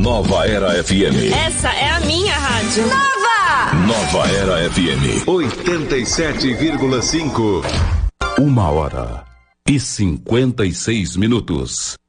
Nova Era FM. Essa é a minha rádio. Nova Era FM 87,5. 1h56.